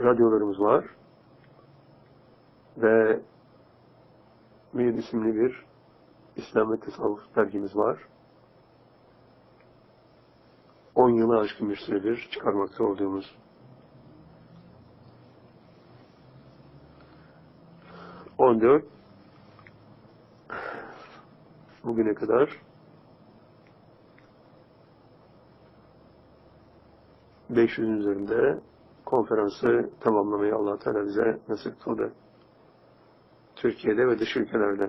radyolarımız var ve Mir isimli bir İslam ve Tasavvuf dergimiz var. 10 yılı aşkın bir süredir çıkarmakta olduğumuz 14 bugüne kadar 500'ün üzerinde konferansı tamamlamayı Allah Teala bize nasip kıldı. Türkiye'de ve dış ülkelerde.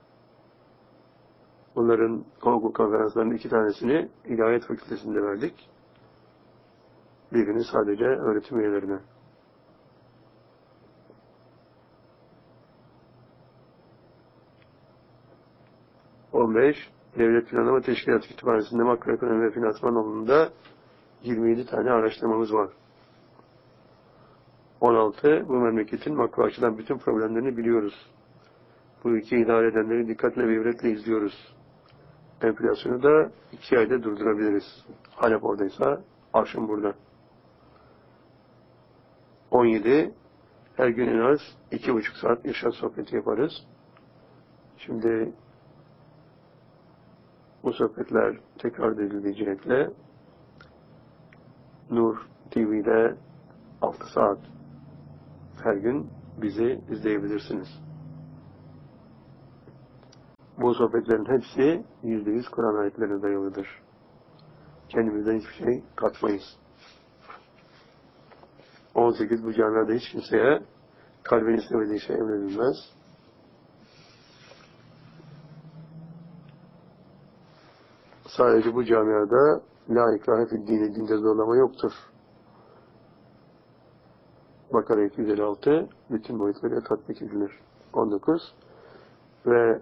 Bunların konferanslarının 2 tanesini İlahiyat Fakültesi'nde verdik. Birini sadece öğretim üyelerine. Devlet Planlama Teşkilatı Kütüphanesi'nde makroekonomi ve finansman alanında 27 tane araştırmamız var. 16. Bu memleketin makro açıdan bütün problemlerini biliyoruz. Bu ülkeyi idare edenleri dikkatle ve ibretle izliyoruz. Enflasyonu da 2 ayda durdurabiliriz. Halep oradaysa arşın burada. 17. Her gün en az 2,5 saat irşad sohbeti yaparız. Şimdi bu sohbetler tekrar edileceğiyle Nur TV'de 6 saat her gün bizi izleyebilirsiniz. Bu sohbetlerin hepsi %100 Kur'an ayetlerine dayalıdır. Kendimizden hiçbir şey katmayız. 18. Bu camiada hiç kimseye kalbin istemediği şey emredilmez. Sadece bu camiada la ikrahe fid dini, dinde zorlama yoktur. Bakara 256 bütün boyutlarıyla tatbik edilir. 19 ve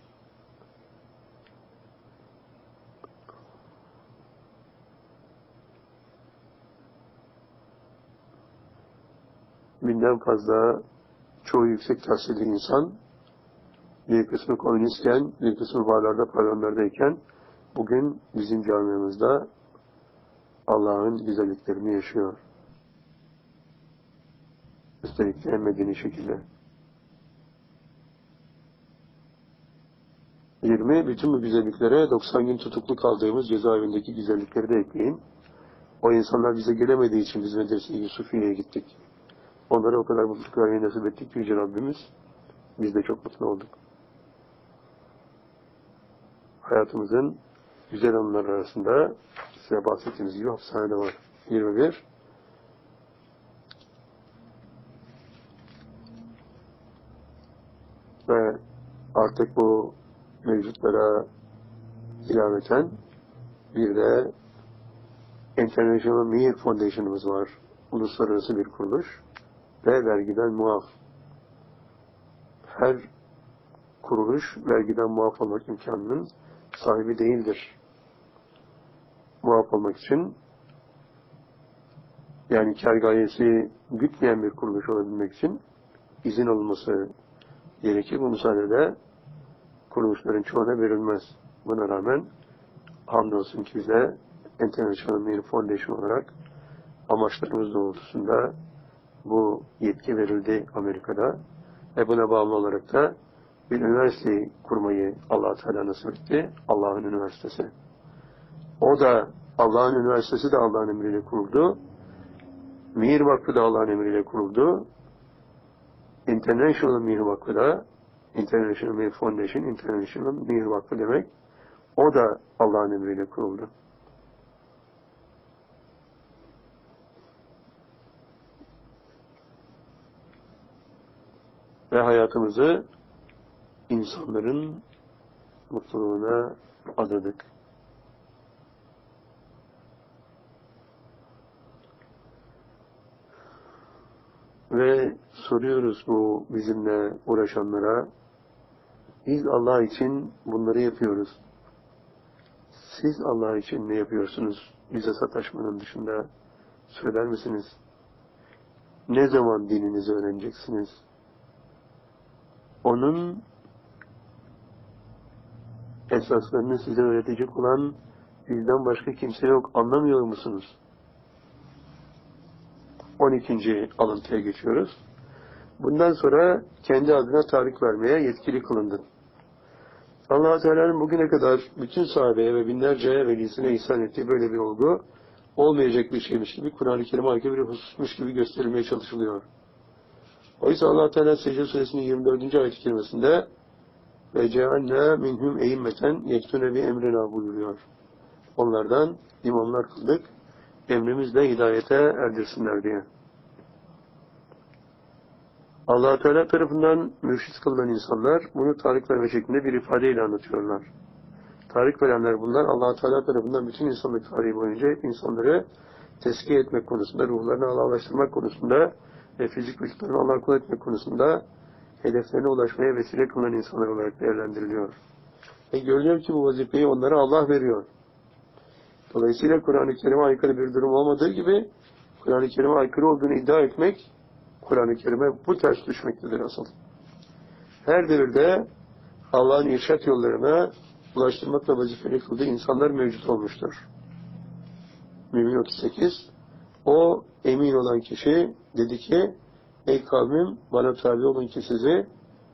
binden fazla çoğu yüksek tahsilli insan bir kısmı komünistken, bir kısmı barlarda, pavyonlardayken bugün bizim camiamızda Allah'ın güzelliklerini yaşıyor. Üstelik de medeni şekilde. 20. Bütün bu güzelliklere 90 gün tutuklu kaldığımız cezaevindeki güzellikleri de ekleyin. O insanlar bize gelemediği için biz Medrese-i Yusufiye'ye gittik. Onlara o kadar mutluluk vermeyi nasip ettik ki Yüce Rabbimiz. Biz de çok mutlu olduk. Hayatımızın güzel anıları arasında size bahsettiğimiz gibi hapishanede var. 21. Ve artık bu mevcutlara ilaveten bir de International Mir Foundation'ımız var. Uluslararası bir kuruluş ve vergiden muaf. Her kuruluş vergiden muaf olmak imkanının sahibi değildir. Muaf olmak için, yani kar gayesi gütmeyen bir kuruluş olabilmek için izin alınması gerekir. Bu müsaade kuruluşların çoğuna verilmez. Buna rağmen hamdolsun ki bize International Mir Foundation olarak amaçlarımız doğrultusunda bu yetki verildi Amerika'da ve buna bağımlı olarak da bir üniversiteyi kurmayı Allah-u Teala nasip etti. Allah'ın üniversitesi. O da Allah'ın üniversitesi de Allah'ın emriyle kuruldu. Mir Vakfı da Allah'ın emriyle kuruldu. International Mir Vakfı da International Mir Foundation, International Mir Vakfı demek. O da Allah'ın emriyle kuruldu. Ve hayatımızı insanların mutluluğuna adadık. Ve soruyoruz bu bizimle uğraşanlara, biz Allah için bunları yapıyoruz. Siz Allah için ne yapıyorsunuz? Bize sataşmanın dışında söyler misiniz? Ne zaman dininizi öğreneceksiniz? Onun esaslarını size öğretecek olan bizden başka kimse yok. Anlamıyor musunuz? 12. alıntıya geçiyoruz. Bundan sonra kendi adına tarih vermeye yetkili kılındın. Allah Teala'nın bugüne kadar bütün sahabeye ve binlerce velisine ihsan ettiği böyle bir olgu olmayacak bir şeymiş gibi, Kur'an-ı Kerim'e aykırı bir hususmuş gibi gösterilmeye çalışılıyor. Oysa Allah Teala Secde Suresinin 24. ayet-i kerimesinde ve cealna minhum e'immeten yektune bi emrina buyuruyor. Onlardan imamlar kıldık, emrimizle hidayete erdirsinler diye. Allah Teala tarafından mürşit kılınan insanlar bunu tarih verme şeklinde bir ifadeyle anlatıyorlar. Tarih verenler bunlar Allah Teala tarafından bütün insanlık tarihi boyunca insanları tezkiye etmek konusunda, ruhlarını Allah'laştırmak konusunda ve fizik vücutlarını Allah'a kul etmek konusunda hedeflerine ulaşmaya vesile kılınan insanlar olarak değerlendiriliyor. Görülüyor ki bu vazifeyi onlara Allah veriyor. Dolayısıyla Kur'an-ı Kerim'e aykırı bir durum olmadığı gibi Kur'an-ı Kerim'e aykırı olduğunu iddia etmek Kur'an-ı Kerim'e bu ters düşmektedir asıl. Her devirde Allah'ın irşat yollarına ulaştırmakla vazifeli kıldığı insanlar mevcut olmuştur. Mümin 38 o emin olan kişi dedi ki ey kavmim bana tabi olun ki sizi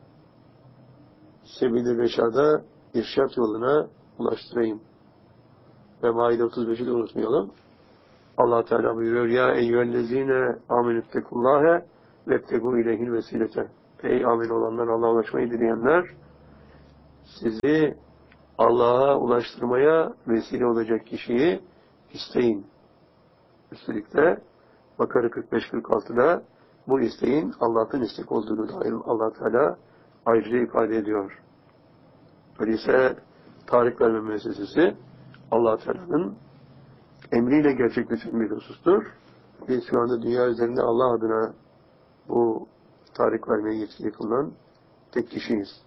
Sebil-i Reşad'a irşat yoluna ulaştırayım. Ve Maide 35'i de unutmayalım. Allah Teala buyuruyor ya eyyühellezine amenüttekullâhe vettegu ileyhil vesilete. Ey amin olanlar, Allah'a ulaşmayı dileyenler, sizi Allah'a ulaştırmaya vesile olacak kişiyi isteyin. Üstelik de Bakara 45-46'da bu isteğin Allah'tan istek olduğunu dair Allah Teala ayrıca ifade ediyor. Öyleyse tarih verme müessesesi Allah Teala'nın emriyle gerçekleşen bir husustur. Biz şu anda dünya üzerinde Allah adına bu tarih vermeye yetkili kılınan tek kişiyiz.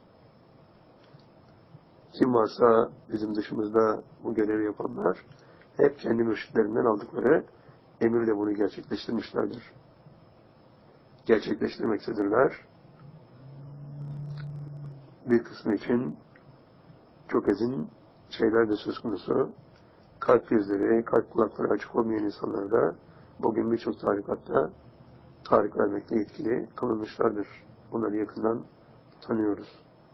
Kim varsa bizim dışımızda bu görevi yapanlar hep kendi mürşitlerinden aldıkları emirle bunu gerçekleştirmişlerdir. Gerçekleştirmektedirler. Bir kısmı için çok ezin şeyler de söz konusu. Kalp gözleri, kalp kulakları açık olmayan insanlar da bugün birçok tarikatta tarih vermekle yetkili kılınmışlardır. Bunları yakından tanıyoruz.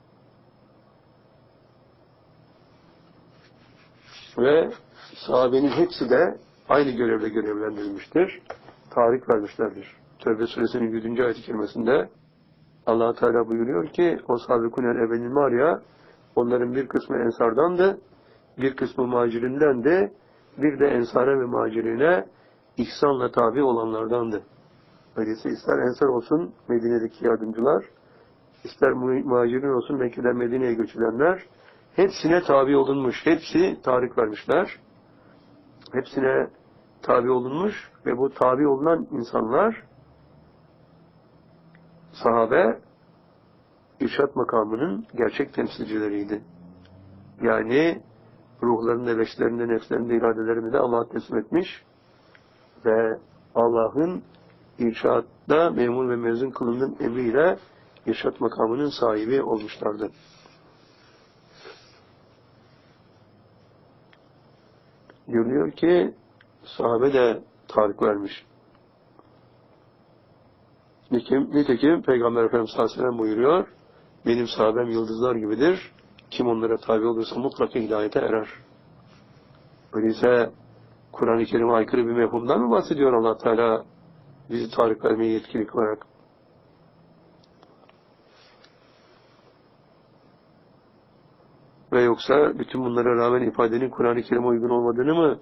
Ve sahabenin hepsi de aynı görevle görevlendirilmiştir. Tarih vermişlerdir. Tevbe suresinin 100. ayet-i kerimesinde Allah Teala buyuruyor ki o sabikunel evvelin var ya, onların bir kısmı ensardandı, bir kısmı muhacirindendi, bir de ensara ve muhacirine ihsanla tabi olanlardandı. Öyleyse ister ensar olsun Medine'deki yardımcılar, ister muhacirin olsun Mekke'den Medine'ye göçülenler, hepsine tabi olunmuş, hepsi tarih vermişler. Hepsine tabi olunmuş ve bu tabi olunan insanlar, sahabe, irşat makamının gerçek temsilcileriydi. Yani ruhlarını, nefeslerini, nefslerini, iradelerini de Allah'a teslim etmiş ve Allah'ın irşatta memur ve mezun kılının emriyle irşat makamının sahibi olmuşlardı. Görülüyor ki sahabe de tarih vermiş. Nitekim Peygamber Efendimiz sallallahu aleyhi ve sellem buyuruyor, benim sahabem yıldızlar gibidir, kim onlara tabi olursa mutlaka hidayete erer. Öyleyse Kur'an-ı Kerim'e aykırı bir mefhumdan mı bahsediyor Allah Teala bizi tarih vermeye yetkili kılarak? Ve yoksa bütün bunlara rağmen ifadenin Kur'an-ı Kerim'e uygun olmadığını mı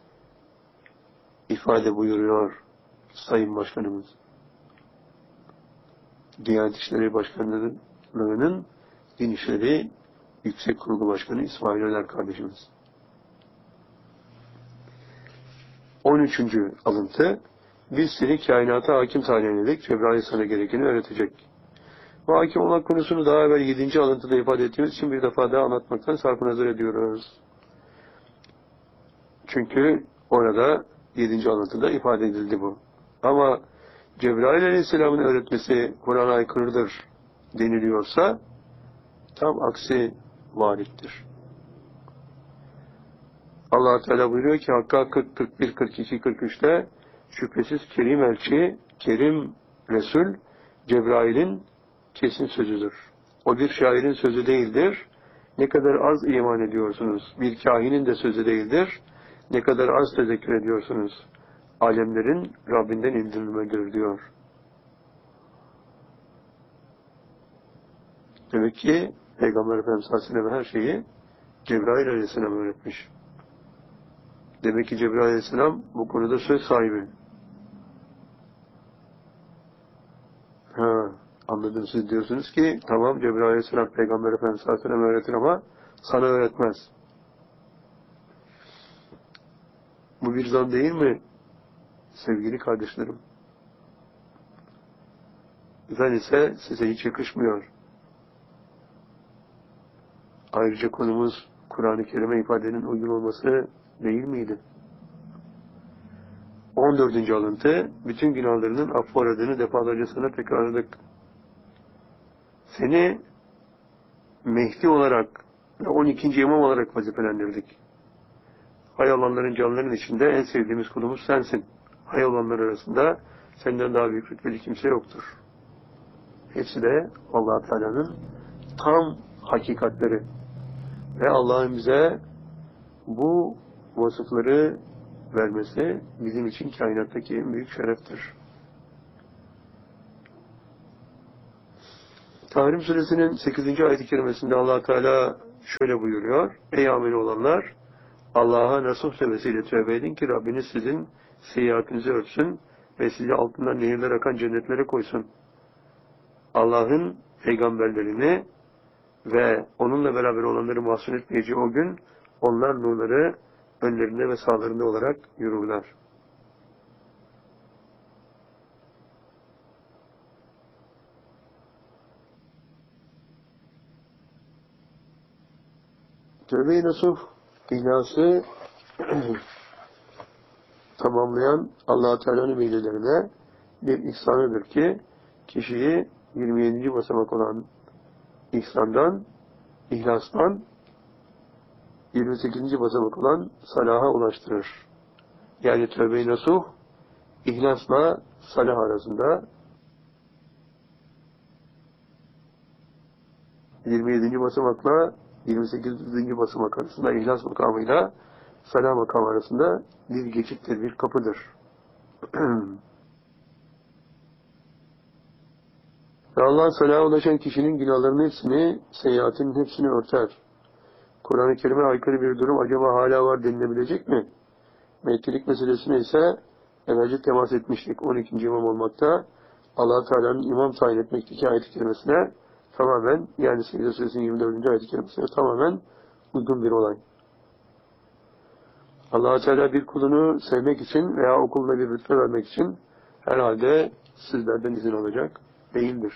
ifade buyuruyor Sayın Başkanımız? Diyanet İşleri Başkanlığı'nın Din İşleri Yüksek Kurulu Başkanı İsmail Öner kardeşimiz. 13. alıntı. Biz seni kainata hakim tayin ededik. Cebrail sana gerekeni öğretecek. Bu hakim olmak konusunu daha evvel 7. alıntıda ifade ettiğimiz için bir defa daha anlatmaktan sarfnazar ediyoruz. Çünkü orada 7. alıntıda ifade edildi bu. Ama Cebrail Aleyhisselam'ın öğretmesi Kur'an'a aykırıdır deniliyorsa tam aksi varittir. Allah Teala buyuruyor ki Hakka 40, 41, 42, 43'te Şüphesiz Kerim elçi, Kerim Resul, Cebrail'in kesin sözüdür. O bir şairin sözü değildir. Ne kadar az iman ediyorsunuz. Bir kahinin de sözü değildir. Ne kadar az tezekkür ediyorsunuz. Alemlerin Rabbinden indirilmedir diyor. Demek ki Peygamber Efendimiz Aleyhisselam her şeyi Cebrail Aleyhisselam öğretmiş. Demek ki Cebrail Aleyhisselam bu konuda söz sahibi. Anladım, siz diyorsunuz ki tamam Cebrail Aleyhisselam Peygamber Efendimiz Aleyhisselam öğretir ama sana öğretmez. Bu bir zan değil mi sevgili kardeşlerim? Zan ise size hiç yakışmıyor. Ayrıca konumuz Kur'an-ı Kerim'e ifadenin uygun olması değil miydi? 14. alıntı, bütün günahlarının affı aradığını defalarca sana tekrarladık. Seni Mehdi olarak ve 12. imam olarak vazifelendirdik. Hay olanların canların içinde en sevdiğimiz kulumuz sensin. Hay olanlar arasında senden daha büyük rütbeli kimse yoktur. Hepsi de Allah-u Teala'nın tam hakikatleri. Ve Allah'ın bize bu vasıfları vermesi bizim için kainattaki en büyük şereftir. Tahrim Suresinin 8. ayet-i kerimesinde Allah Teala şöyle buyuruyor: Ey ameli olanlar, Allah'a nasuh sebesiyle tövbe edin ki Rabbiniz sizin seyyiatinizi örtsün ve sizi altından nehirler akan cennetlere koysun. Allah'ın peygamberlerini ve onunla beraber olanları mahzun etmeyeceği o gün onlar nurları önlerinde ve sağlarında olarak yürürler. Tövbe-i nasuh ihlası tamamlayan Allah-u Teala'nın velilerine bir ihsanıdır ki kişiyi 27. basamak olan ihsandan, ihlastan 28. basamak olan salaha ulaştırır. Yani tövbe-i nasuh ihlasla salah arasında 27. basamakla 28. basamak arasında ihlas makamıyla salah makamı arasında bir geçittir, bir kapıdır. Ve Allah'ın salaha ulaşan kişinin günahlarının hepsini, seyyiatinin hepsini örter. Kur'an-ı Kerim'e aykırı bir durum acaba hala var denilebilecek mi? Mehdilik meselesine ise evvelce temas etmiştik. 12. imam olmakta Allah Teala'nın imam tayin etmekteki ayet-i kerimesine tamamen, yani Secde Suresinin 24. ayet-i kerimesine tamamen uygun bir olay. Allah Teala bir kulunu sevmek için veya o kuluna bir rütbe vermek için herhalde sizlerden izin alacak değildir.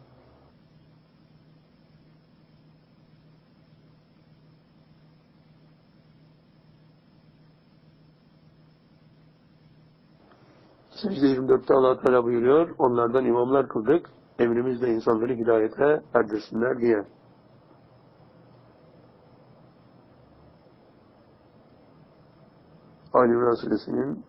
Secde 24'te Allah Teala buyuruyor, onlardan imamlar kıldık, emrimizle insanları hidayete erdirsinler diye. Ali İmran Suresinin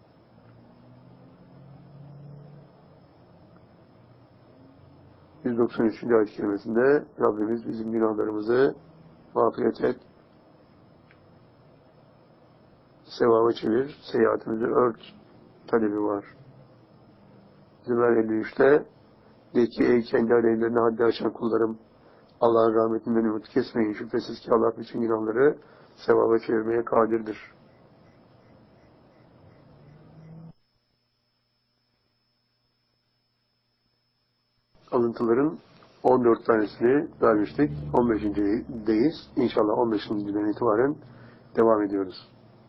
193. ayet-i kerimesinde Rabbimiz bizim günahlarımızı mağfiret et, sevaba çevir, seyyiatimizi ört talebi var. Zümer 53'te de ki ey kendi aleyhlerine haddi aşan kullarım, Allah'ın rahmetinden ümit kesmeyin. Şüphesiz ki Allah bütün günahları sevaba çevirmeye kadirdir. Alıntıların 14 tanesini vermiştik. 15.deyiz. İnşallah 15. günden itibaren devam ediyoruz.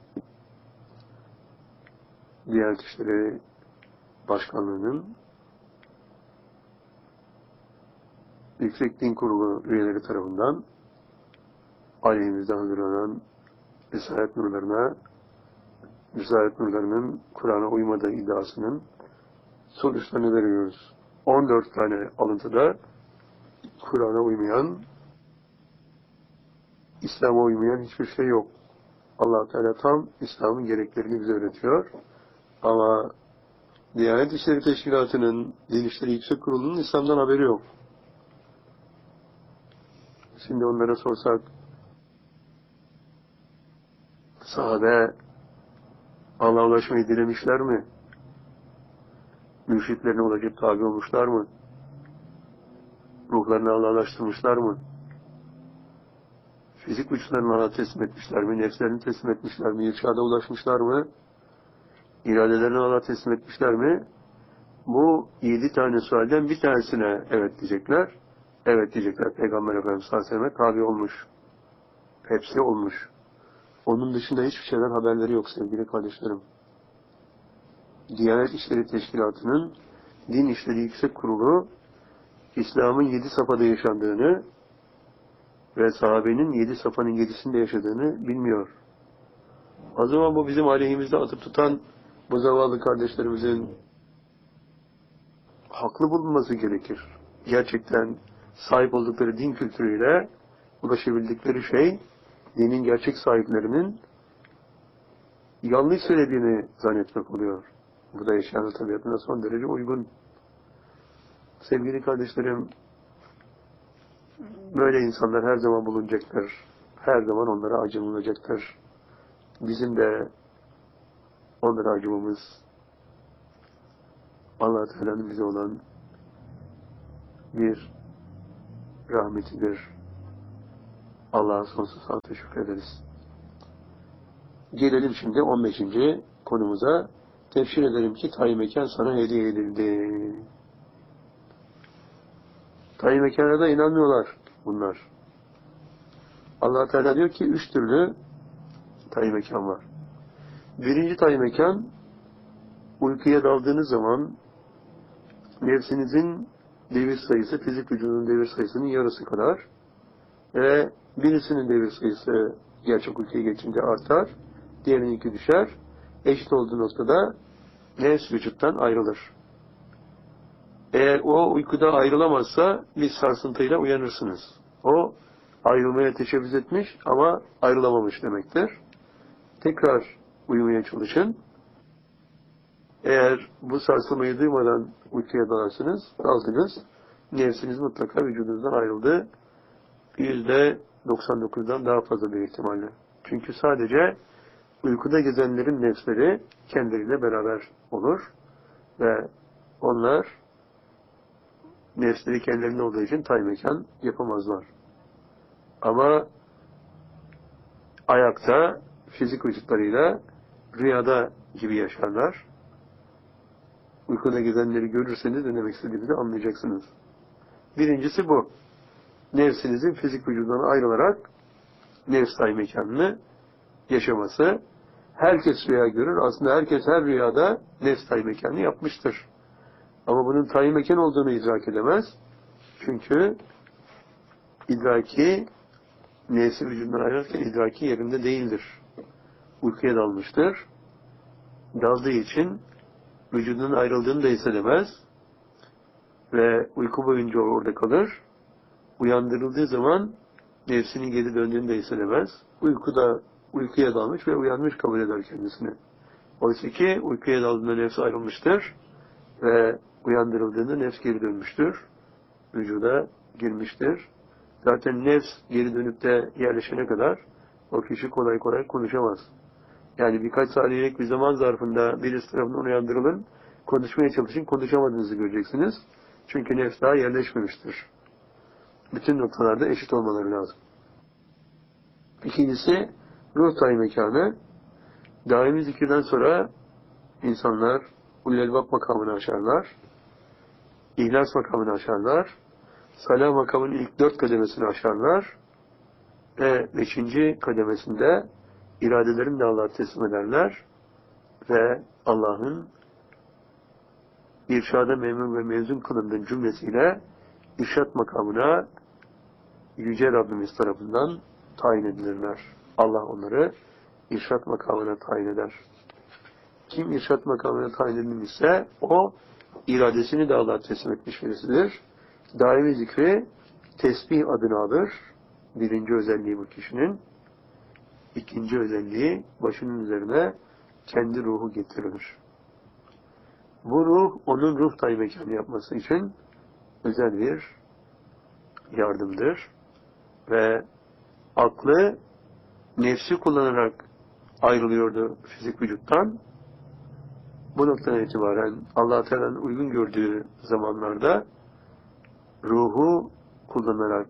Diyanet İşleri Başkanlığı'nın Yüksek Din Kurulu üyeleri tarafından aleyhimizde hazırlanan Risalet nurlarının Kur'an'a uymadığı iddiasının sonuçlarını veriyoruz. 14 tane alıntıda Kur'an'a uymayan, İslam'a uymayan hiçbir şey yok. Allah-u Teala tam İslam'ın gereklerini bize öğretiyor. Ama Diyanet İşleri Teşkilatı'nın, Din İşleri Yüksek Kurulu'nun İslam'dan haberi yok. Şimdi onlara sorsak, sahabe Allah'a ulaşmayı dilemişler mi? Mürşitlerine ulaşıp tabi olmuşlar mı? Ruhlarını Allah'laştırmışlar mı? Fizik güçlerini Allah'a teslim etmişler mi? Nefslerini teslim etmişler mi? İrşada ulaşmışlar mı? İradelerini Allah'a teslim etmişler mi? Bu 7 tane sualden bir tanesine evet diyecekler. Evet diyecekler. Peygamber Efendimiz sallallahu aleyhi ve sellem'e tabi olmuş. Hepsi olmuş. Onun dışında hiçbir şeyden haberleri yok sevgili kardeşlerim. Diyanet İşleri Teşkilatı'nın Din İşleri Yüksek Kurulu İslam'ın 7 safhada yaşandığını ve sahabenin 7 safhanın 7'sinde yaşadığını bilmiyor. O zaman bu bizim aleyhimizde atıp tutan bu zavallı kardeşlerimizin haklı bulunması gerekir. Gerçekten sahip oldukları din kültürüyle ulaşabildikleri şey, dinin gerçek sahiplerinin yanlış söylediğini zannetmek oluyor. Bu da yaşayan tabiatına son derece uygun. Sevgili kardeşlerim, böyle insanlar her zaman bulunacaktır. Her zaman onlara acınılacaktır. Bizim de onlara acımamız Allah Teala'nın bize olan bir rahmetidir. Allah'a sonsuz teşekkür ederiz. Gelelim şimdi 15. konumuza. Tefsir ederim ki tay mekan sana hediye edildi. Tay mekana da inanmıyorlar bunlar. Allah Teala diyor ki 3 türlü tay mekan var. Birinci tay mekan, uykuya daldığınız zaman nefsinizin devir sayısı, fizik vücudunun devir sayısının yarısı kadar ve birisinin devir sayısı gerçek uykuya geçince artar, diğerininki düşer. Eşit olduğu noktada nefs vücuttan ayrılır. Eğer o uykuda ayrılamazsa bir sarsıntıyla uyanırsınız. O ayrılmaya teşebbüs etmiş ama ayrılamamış demektir. Tekrar uyumaya çalışın. Eğer bu sarsılmayı duymadan uykuya daldınız, nefsiniz mutlaka vücudunuzdan ayrıldı. %99'dan daha fazla bir ihtimalle. Çünkü sadece uykuda gezenlerin nefsleri kendileriyle beraber olur ve onlar nefsleri kendilerinde olduğu için tay mekan yapamazlar. Ama ayakta fizik vücutlarıyla rüyada gibi yaşarlar. Uykuda gezenleri görürseniz ne demek istediğinizi anlayacaksınız. Birincisi bu. Nefsinizin fizik vücudundan ayrılarak nefs tay mekanını yaşaması. Herkes rüya görür. Aslında herkes her rüyada nefs tay mekanını yapmıştır. Ama bunun tay mekan olduğunu idrak edemez. Çünkü idraki nefsi vücudundan ayrılırken idraki yerinde değildir. Uykuya dalmıştır. Daldığı için vücudunun ayrıldığını da hissedemez ve uyku boyunca orada kalır. Uyandırıldığı zaman nefsinin geri döndüğünü de hissedemez. Uykuya dalmış ve uyanmış kabul eder kendisini. Oysa ki uykuya daldığında nefs ayrılmıştır ve uyandırıldığında nefs geri dönmüştür. Vücuda girmiştir. Zaten nefs geri dönüp de yerleşene kadar o kişi kolay kolay konuşamaz. Yani birkaç saniyelik bir zaman zarfında birisi tarafından uyandırılın, konuşmaya çalışın, konuşamadığınızı göreceksiniz. Çünkü nefs daha yerleşmemiştir. Bütün noktalarda eşit olmaları lazım. İkincisi, ruh tay mekanı. Daimi zikirden sonra insanlar Ulul-Elbab makamını aşarlar. İhlas makamını aşarlar. Salah makamının ilk 4 kademesini aşarlar. Ve 5. kademesinde iradelerini de Allah'a teslim ederler. Ve Allah'ın irşada memnun ve mezun kılındığın cümlesiyle irşat makamına Yüce Rabbimiz tarafından tayin edilirler. Allah onları irşat makamına tayin eder. Kim irşat makamına tayin edilmişse o iradesini de Allah'a teslim etmiş birisidir. Daimi zikri tesbih adını alır. Birinci özelliği bu kişinin. İkinci özelliği başının üzerine kendi ruhu getirir. Bu ruh, onun ruh tayi mekanı yapması için özel bir yardımdır. Ve aklı nefsi kullanarak ayrılıyordu fizik vücuttan. Bu noktadan itibaren Allah-u Teala'nın uygun gördüğü zamanlarda ruhu kullanarak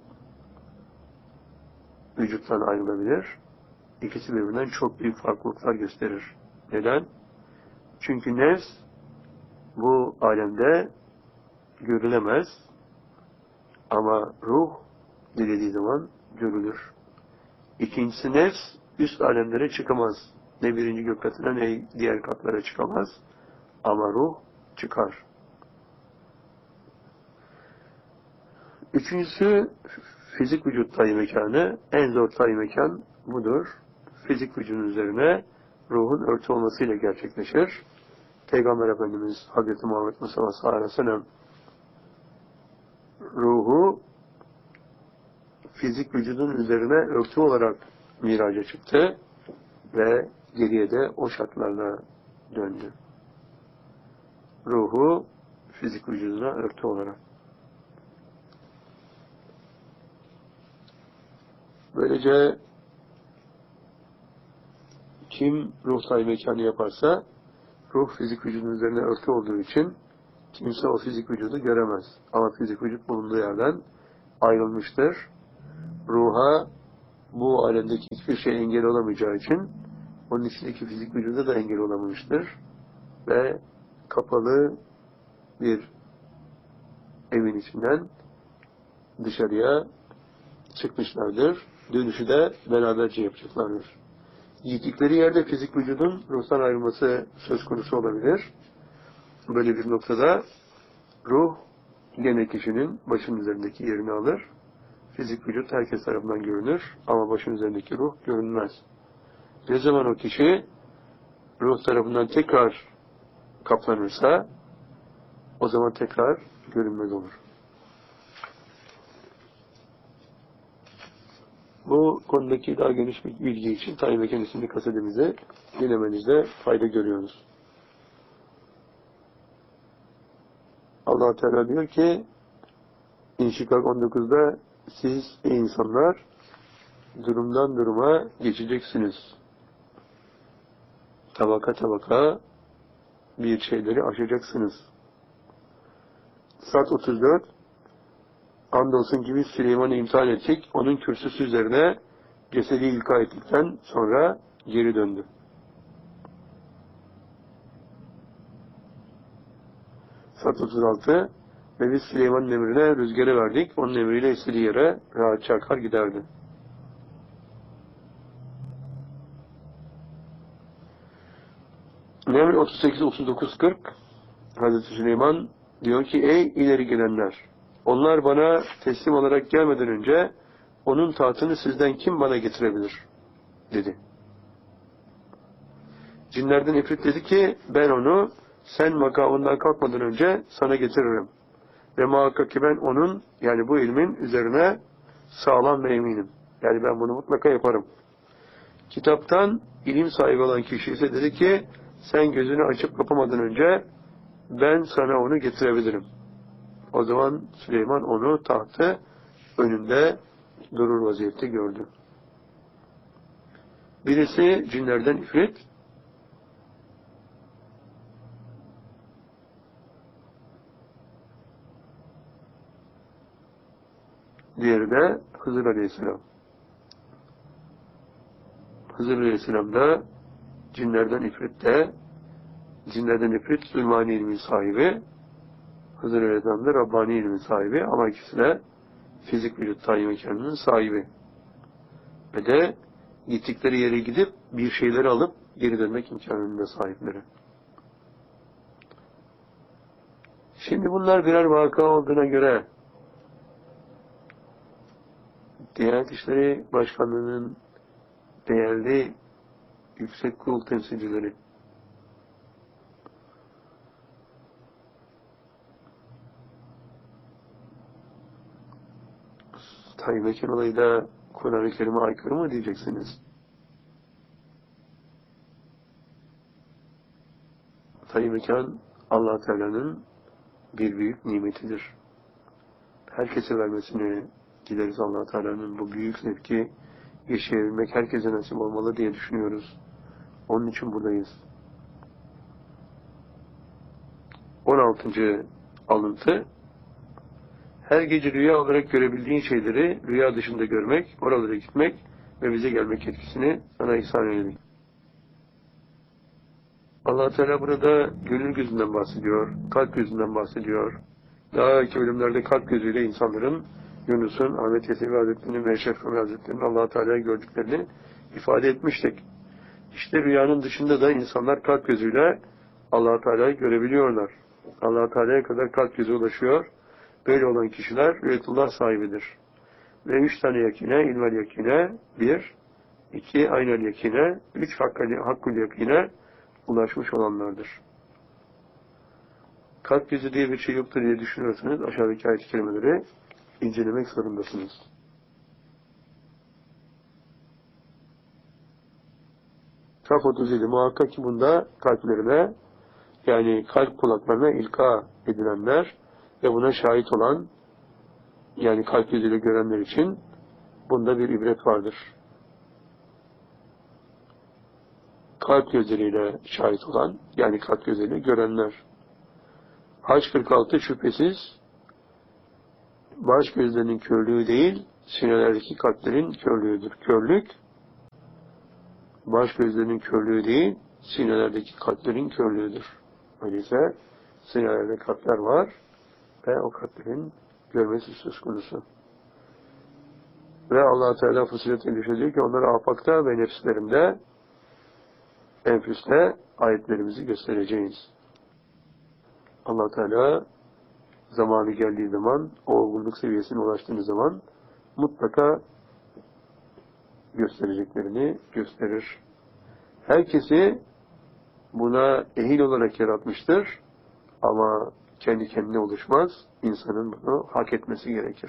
vücuttan ayrılabilir. İkisi birbirinden çok büyük farklılıklar gösterir. Neden? Çünkü nefs bu alemde görülemez ama ruh dilediği zaman görülür. İkincisi nefs üst alemlere çıkamaz. Ne birinci gök katına ne diğer katlara çıkamaz. Ama ruh çıkar. Üçüncüsü fizik vücut tayi mekanı. En zor tayi mekan budur. Fizik vücudun üzerine ruhun örtü olmasıyla gerçekleşir. Peygamber Efendimiz Hazreti Muhammed Mustafa sallallahu aleyhi ve sellem ruhu fizik vücudun üzerine örtü olarak miraca çıktı ve geriye de o şartlarla döndü. Ruhu fizik vücuduna örtü olarak. Böylece kim ruh tayi mekanı yaparsa ruh fizik vücudun üzerine örtü olduğu için kimse o fizik vücudu göremez. Ama fizik vücut bulunduğu yerden ayrılmıştır. Ruha bu alemdeki hiçbir şey engel olamayacağı için onun içindeki fizik vücuda da engel olamamıştır. Ve kapalı bir evin içinden dışarıya çıkmışlardır. Dönüşü de beraberce yapacaklardır. Gittikleri yerde fizik vücudun ruhtan ayrılması söz konusu olabilir. Böyle bir noktada ruh gene kişinin başının üzerindeki yerini alır. Fizik vücut herkes tarafından görünür ama başın üzerindeki ruh görünmez. Ne zaman o kişi ruh tarafından tekrar kaplanırsa o zaman tekrar görünmez olur. Bu konudaki daha geniş bir bilgi için Tayi Mekan isimli kasetimizi dinlemenizde fayda görüyoruz. Allah Teala diyor ki İnşikak 19'da siz ey insanlar durumdan duruma geçeceksiniz. Tabaka tabaka bir şeyleri aşacaksınız. Saat 34 andolsun ki biz Süleyman'ı imtihan ettik. Onun kürsüsü üzerine cesedi ilka ettikten sonra geri döndü. Saat 36 ve biz Süleyman'ın emrine rüzgarı verdik. Onun emriyle istediği yere rahatça akar giderdi. Neml 38-39-40 Hazreti Süleyman diyor ki ey ileri gelenler onlar bana teslim olarak gelmeden önce onun tahtını sizden kim bana getirebilir? Dedi. Cinlerden ifrit dedi ki ben onu sen makamından kalkmadan önce sana getiririm. Ve muhakkak ki ben onun yani bu ilmin üzerine sağlam ve eminim. Yani ben bunu mutlaka yaparım. Kitaptan ilim sahibi olan kişi ise dedi ki sen gözünü açıp kapamadan önce ben sana onu getirebilirim. O zaman Süleyman onu tahtı önünde durur vaziyette gördü. Birisi cinlerden ifrit, diğeri de Hızır Aleyhisselam. Hızır Aleyhisselam da cinlerden ifrit Sülmani ilmin sahibi, Hızır Aleyhisselam da Rabbani ilmin sahibi ama ikisi de fizik vücut tayi mekanının sahibi. Ve de gittikleri yere gidip bir şeyleri alıp geri dönmek imkanının da sahipleri. Şimdi bunlar birer vaka olduğuna göre Diyanet İşleri Başkanlığı'nın değerli yüksek kurul temsilcileri Tayi Mekan olayı da Kur'an-ı Kerim'e aykırı mı diyeceksiniz? Tayi Mekan Allah Teala'nın bir büyük nimetidir. Herkese vermesini dileriz Allah Teala'nın. Bu büyük zevki yaşayabilmek herkese nasip olmalı diye düşünüyoruz. Onun için buradayız. 16. alıntı. Her gece rüya olarak görebildiğin şeyleri rüya dışında görmek, oralara gitmek ve bize gelmek etkisini sana ihsan eyledik. Allah Teala burada gönül gözünden bahsediyor, kalp gözünden bahsediyor. Daha önceki bölümlerde kalp gözüyle insanların Yunus'un, Ahmet Yesevi Hazretleri'nin ve Eşref Hazretleri'nin Allah Teala'yı gördüklerini ifade etmiştik. İşte rüyanın dışında da insanlar kalp gözüyle Allah Teala'yı görebiliyorlar. Allah Teala'ya kadar kalp gözü ulaşıyor. Böyle olan kişiler rüyetullah sahibidir. Ve 3 tane yakine, ilmel yakine, 1, 2 aynel yakine, 3 hakkul yakine ulaşmış olanlardır. Kalp gözü diye bir şey yoktur diye düşünüyorsanız aşağıdaki ayet-i kerimeleri incelemek zorundasınız. Saf 37 muhakkak ki bunda kalplerine, yani kalp kulaklarına ilka edilenler ve buna şahit olan, yani kalp gözüyle görenler için bunda bir ibret vardır. Kalp gözleriyle şahit olan, yani kalp gözüyle görenler. Hac 46 şüphesiz baş gözlerinin körlüğü değil, sinelerdeki kalplerin körlüğüdür. Körlük, baş gözlerinin körlüğü değil, sinelerdeki kalplerin körlüğüdür. Öyleyse sinelerde kalpler var ve o kalplerin görmesi söz konusu. Ve Allah Teala Fussilet endişe diyor ki onları afakta ve nefslerinde, enfüste ayetlerimizi göstereceğiz. Allah Teala zamanı geldiği zaman, o olgunluk seviyesine ulaştığınız zaman mutlaka göstereceklerini gösterir. Herkesi buna ehil olarak yaratmıştır ama kendi kendine oluşmaz. İnsanın bunu hak etmesi gerekir.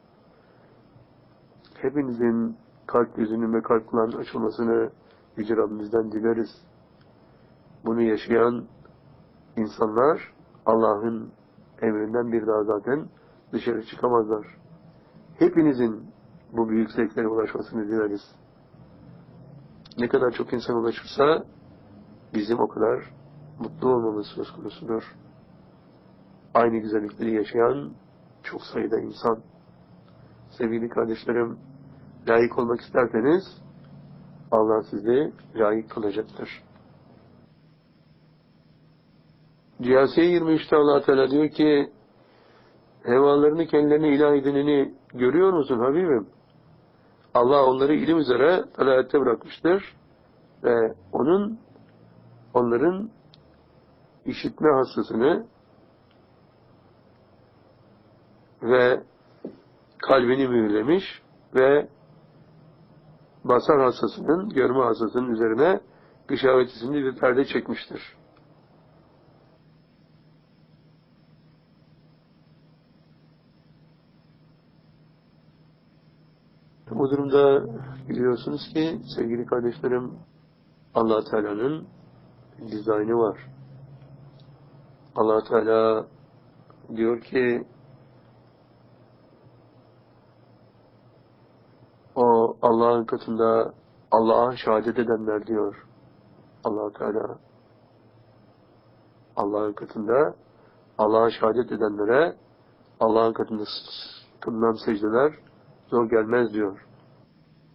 Hepinizin kalp gözünün ve kalp kulağının açılmasını Yüce Rabbimizden dileriz. Bunu yaşayan insanlar Allah'ın emrinden bir daha zaten dışarı çıkamazlar. Hepinizin bu büyük zevklere ulaşmasını dileriz. Ne kadar çok insan ulaşırsa bizim o kadar mutlu olmamız söz konusudur. Aynı güzellikleri yaşayan çok sayıda insan. Sevgili kardeşlerim, layık olmak isterseniz Allah sizi layık kılacaktır. Cihasiye 23'te Allah Teala diyor ki hevalarını kendilerine ilah edineni görüyor musun Habibim? Allah onları ilim üzere talayette bırakmıştır ve onların işitme hassasını ve kalbini mühürlemiş ve basar hassasının, görme hassasının üzerine gışavetisini bir perde çekmiştir. Bu durumda biliyorsunuz ki sevgili kardeşlerim Allah Teala'nın dizaynı var. Allah Teala diyor ki o Allah'ın katında Allah'a şehadet edenler diyor. Allah Teala Allah'ın katında Allah'a şehadet edenlere Allah'ın katında kılınan secdeler zor gelmez diyor.